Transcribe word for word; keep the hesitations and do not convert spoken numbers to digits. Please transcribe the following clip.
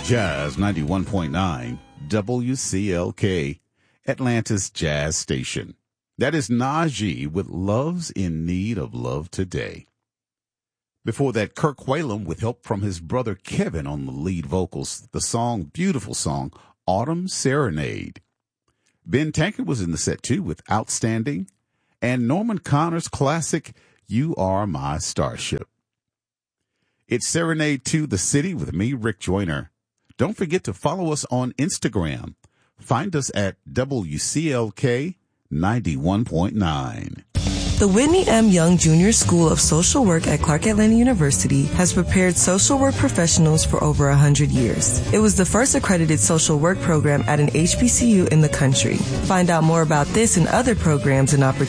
Jazz ninety-one point nine, W C L K, Atlanta's Jazz Station. That is Najee with Love's in Need of Love Today. Before that, Kirk Whalum with help from his brother Kevin on the lead vocals, the song, beautiful song, Autumn Serenade. Ben Tankard was in the set too with Outstanding, and Norman Connor's classic, You Are My Starship. It's Serenade to the City with me, Rick Joyner. Don't forget to follow us on Instagram. Find us at W C L K ninety-one point nine. The Whitney M. Young Junior School of Social Work at Clark Atlanta University has prepared social work professionals for over one hundred years. It was the first accredited social work program at an H B C U in the country. Find out more about this and other programs and opportunities